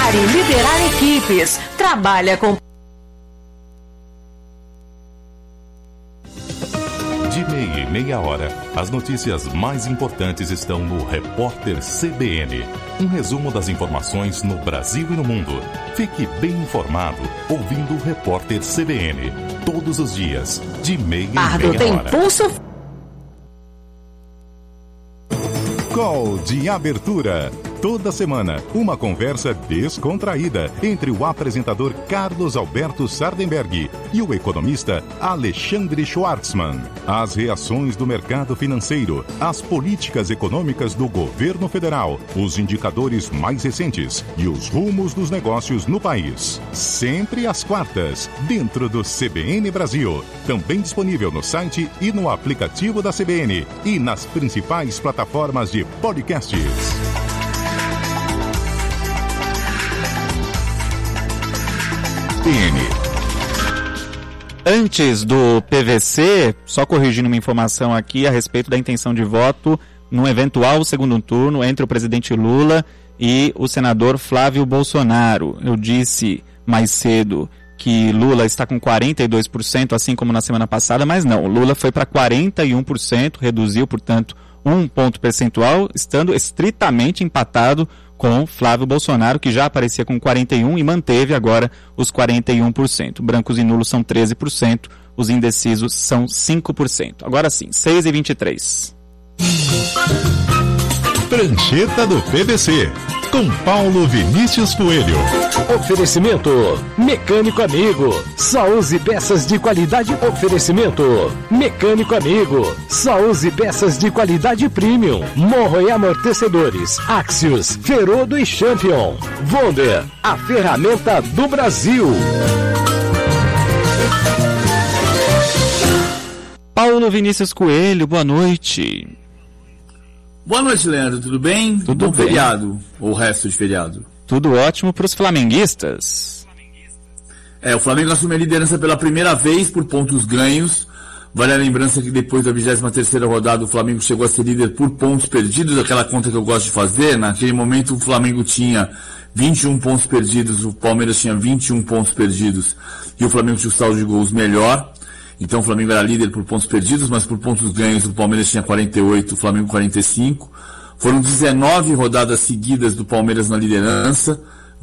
formar e liderar equipes. Trabalha com... De meia e meia hora, as notícias mais importantes estão no Repórter CBN. Um resumo das informações no Brasil e no mundo. Fique bem informado ouvindo o Repórter CBN. Todos os dias, de meia e meia tem hora. Pulso... Call de abertura. Toda semana, uma conversa descontraída entre o apresentador Carlos Alberto Sardenberg e o economista Alexandre Schwartzman. As reações do mercado financeiro, as políticas econômicas do governo federal, os indicadores mais recentes e os rumos dos negócios no país. Sempre às quartas, dentro do CBN Brasil. Também disponível no site e no aplicativo da CBN e nas principais plataformas de podcasts. Antes do PVC, só corrigindo uma informação aqui a respeito da intenção de voto no eventual segundo turno entre o presidente Lula e o senador Flávio Bolsonaro. Eu disse mais cedo que Lula está com 42%, assim como na semana passada, mas não, Lula foi para 41%, reduziu, portanto, 1 ponto percentual, estando estritamente empatado com Flávio Bolsonaro, que já aparecia com 41% e manteve agora os 41%. Brancos e nulos são 13%, os indecisos são 5%. Agora sim, 6h23. Prancheta do PVC, com Paulo Vinícius Coelho. Oferecimento Mecânico Amigo, só use peças de qualidade. Oferecimento Mecânico Amigo, só use peças de qualidade premium. Morro e amortecedores, Axios, Ferodo e Champion. Wonder, a ferramenta do Brasil. Paulo Vinícius Coelho, boa noite. Boa noite, Leandro, tudo bem? Tudo bom bem. Feriado, ou o resto de feriado? Tudo ótimo para os flamenguistas. O Flamengo assume a liderança pela primeira vez por pontos ganhos. Vale a lembrança que depois da 23ª rodada o Flamengo chegou a ser líder por pontos perdidos, aquela conta que eu gosto de fazer. Naquele momento o Flamengo tinha 21 pontos perdidos, o Palmeiras tinha 21 pontos perdidos e o Flamengo tinha o saldo de gols melhor. Então o Flamengo era líder por pontos perdidos, mas por pontos ganhos o Palmeiras tinha 48, o Flamengo 45. Foram 19 rodadas seguidas do Palmeiras na liderança,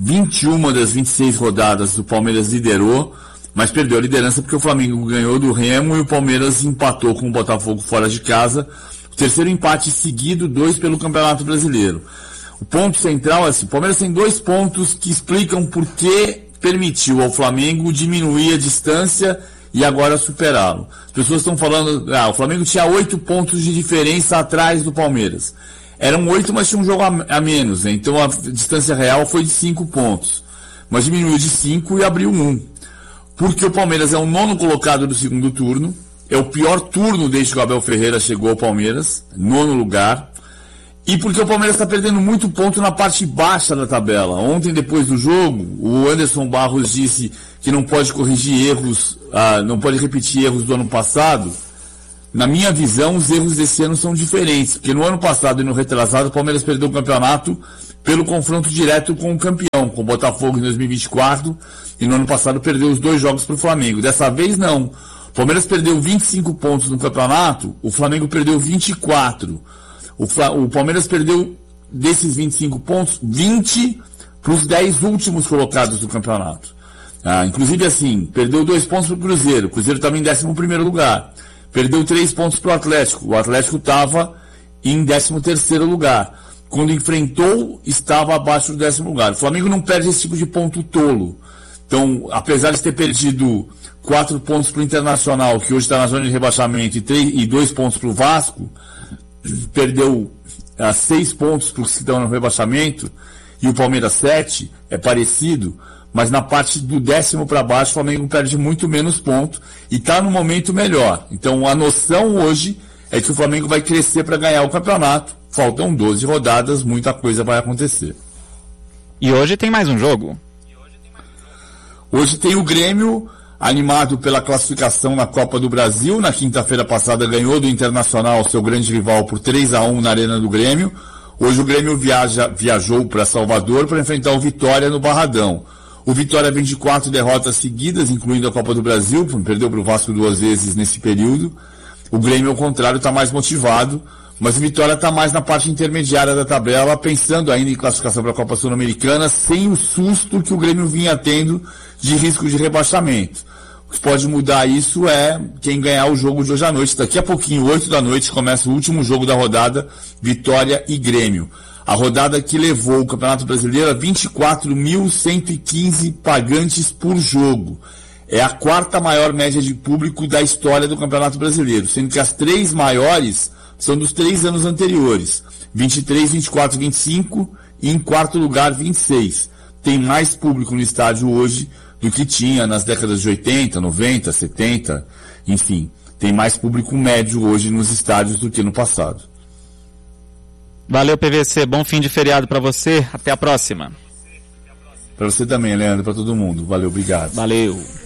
21 das 26 rodadas o Palmeiras liderou, mas perdeu a liderança porque o Flamengo ganhou do Remo e o Palmeiras empatou com o Botafogo fora de casa. O terceiro empate seguido, 2 pelo Campeonato Brasileiro. O ponto central é assim, o Palmeiras tem 2 pontos que explicam por que permitiu ao Flamengo diminuir a distância e agora superá-lo. As pessoas estão falando, o Flamengo tinha 8 pontos de diferença atrás do Palmeiras. Eram 8, mas tinha um jogo a menos, né? Então a distância real foi de 5 pontos. Mas diminuiu de 5 e abriu 1. Porque o Palmeiras é o 9º colocado do segundo turno. É o pior turno desde que o Abel Ferreira chegou ao Palmeiras. 9º lugar. E porque o Palmeiras está perdendo muito ponto na parte baixa da tabela. Ontem, depois do jogo, o Anderson Barros disse que não pode corrigir erros, não pode repetir erros do ano passado. Na minha visão, os erros desse ano são diferentes, porque no ano passado e no retrasado, o Palmeiras perdeu o campeonato pelo confronto direto com o campeão, com o Botafogo em 2024, e no ano passado perdeu os 2 jogos para o Flamengo. Dessa vez, não. O Palmeiras perdeu 25 pontos no campeonato, o Flamengo perdeu 24. O Palmeiras perdeu, desses 25 pontos, 20 para os 10 últimos colocados do campeonato. Inclusive, assim, perdeu 2 pontos para o Cruzeiro. O Cruzeiro estava em 11º lugar. Perdeu 3 pontos para o Atlético. O Atlético estava em 13º lugar. Quando enfrentou, estava abaixo do 10º lugar. O Flamengo não perde esse tipo de ponto tolo. Então, apesar de ter perdido 4 pontos para o Internacional, que hoje está na zona de rebaixamento, e 2 pontos para o Vasco, perdeu 6 pontos para os que estão no rebaixamento, e o Palmeiras 7, é parecido, mas na parte do 10º para baixo o Flamengo perde muito menos pontos e está no momento melhor. Então a noção hoje é que o Flamengo vai crescer para ganhar o campeonato. Faltam 12 rodadas, muita coisa vai acontecer. E hoje tem mais um jogo? Hoje tem o Grêmio, animado pela classificação na Copa do Brasil. Na quinta-feira passada ganhou do Internacional, seu grande rival, por 3-1 na Arena do Grêmio. Hoje o Grêmio viajou para Salvador para enfrentar o Vitória no Barradão. O Vitória vem de 4 derrotas seguidas, incluindo a Copa do Brasil, perdeu para o Vasco 2 vezes nesse período. O Grêmio, ao contrário, está mais motivado, mas o Vitória está mais na parte intermediária da tabela, pensando ainda em classificação para a Copa Sul-Americana, sem o susto que o Grêmio vinha tendo de risco de rebaixamento. O que pode mudar isso é quem ganhar o jogo de hoje à noite. Daqui a pouquinho, 8 da noite, começa o último jogo da rodada, Vitória e Grêmio. A rodada que levou o Campeonato Brasileiro a 24.115 pagantes por jogo. É a 4ª maior média de público da história do Campeonato Brasileiro, sendo que as 3 maiores são dos 3 anos anteriores. 23, 24, 25 e em 4º lugar 26. Tem mais público no estádio hoje do que tinha nas décadas de 80, 90, 70, enfim. Tem mais público médio hoje nos estádios do que no passado. Valeu, PVC. Bom fim de feriado para você. Até a próxima. Para você também, Leandro, para todo mundo. Valeu, obrigado. Valeu.